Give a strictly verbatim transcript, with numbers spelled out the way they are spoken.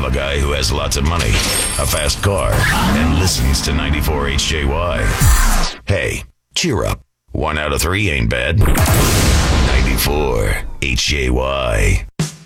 a guy who has lots of money, a fast car, and listens to ninety-four H J Y. Hey, cheer up. One out of three ain't bad. ninety-four H J Y.